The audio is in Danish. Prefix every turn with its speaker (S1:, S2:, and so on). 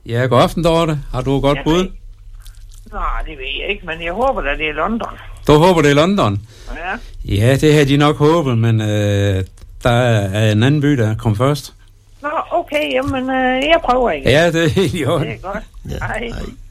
S1: Ja, god aften, Dorte. Har du et godt bud?
S2: Nej, det ved jeg ikke, men jeg håber da, det er London.
S1: Du håber, det er London?
S2: Ja.
S1: Ja, det har de nok håbet, men der er en anden by, der kom først.
S2: Nå, okay, jamen, jeg prøver igen.
S1: Ja, det er helt i orden.
S2: Det er godt.
S3: Ja,
S2: Hej.
S3: hej.